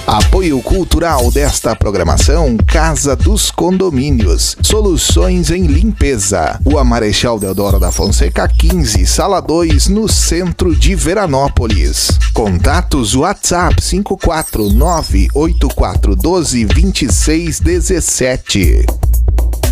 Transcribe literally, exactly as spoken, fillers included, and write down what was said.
Apoio cultural desta programação, Casa dos Condomínios, soluções em limpeza. Rua Marechal Deodoro da Fonseca quinze, sala dois, no centro de Veranópolis. Contatos WhatsApp cinco quatro nove oito quatro um dois dois seis um sete.